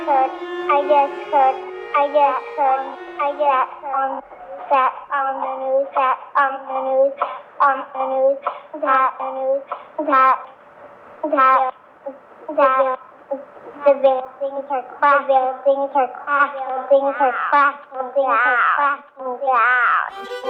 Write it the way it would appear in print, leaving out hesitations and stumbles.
that on the news, that on the news, on the news, that the news, that the buildings are crashing, things are crashing, things are crashing, things are crashing down.